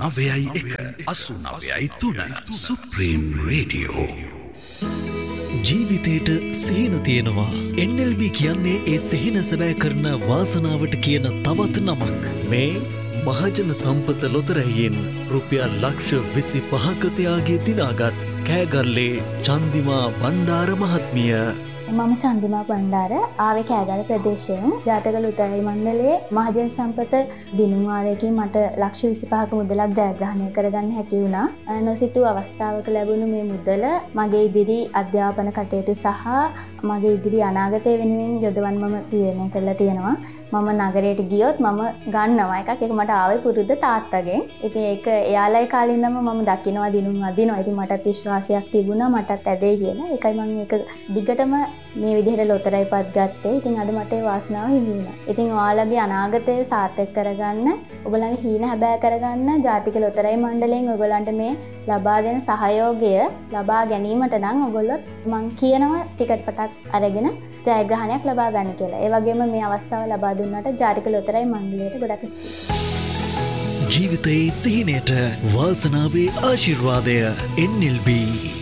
89.1 Supreme Radio. ජීවිතයට සිහින තියෙනවා. NLB කියන්නේ ඒ සිහින සැබෑ කරන වාසනාවට කියන තවත් නමක්. මේ මහජන සම්පත ලොතරැයියෙන් රුපියල් ලක්ෂ 25ක තියාගේ දිනාගත් කෑගල්ලේ චන්දිමා බණ්ඩාර මහත්මිය. මම චන්දිමා බණ්ඩාර ආවේ කෑගල්ල ප්‍රදේශයෙන් ජාතක ලොතරැයි මණ්ඩලයේ මහජන සම්පත දිනුම් වාරයකින් මට ලක්ෂ 25ක මුදලක් ජයග්‍රහණය කරගන්න හැකි වුණා. නොසිතූ අවස්ථාවක ලැබුණු මේ මුදල මගේ ඉදිරි අධ්‍යාපන කටයුතු සහ මගේ ඉදිරි අනාගතය වෙනුවෙන් යොදවන්න මම තීරණය කරලා තියෙනවා. මම නගරයට ගියොත් මම ගන්නවා එකක්. ඒක මට ආවේ පුරුද්ද තාත්තගෙන්. ඉතින් ඒක එයාලයි කාලේ ඉඳන්ම මම දකිනවා දිනුම් අදිනවා. ඉතින් මටත් විශ්වාසයක් තිබුණා මටත් ඇදෙයි කියලා. ඒකයි මම මේක දිගටම මේ විදිහට ලොතරැයිපත් ගත්තේ. ඉතින් අද මට ඒ වාසනාව හිමි වුණා. ඉතින් ඔයාලගේ අනාගතය සාර්ථක කරගන්න, ඔයගොල්ලන්ගේ හීන හැබෑ කරගන්න ජාතික ලොතරැයි මණ්ඩලයෙන් ඔයගොල්ලන්ට මේ ලබා දෙන සහයෝගය ලබා ගැනීමට නම් ඔයගොල්ලෝ මං කියනවා ටිකට් පටක් අරගෙන ජයග්‍රහණයක් ලබා ගන්න කියලා. ඒ වගේම මේ අවස්ථාව ලබා දුන්නාට ජාතික ලොතරැයි මණ්ඩලයට ගොඩක් ස්තුතියි. ජීවිතයේ සිහිනයට වාසනාවේ ආශිර්වාදය NLB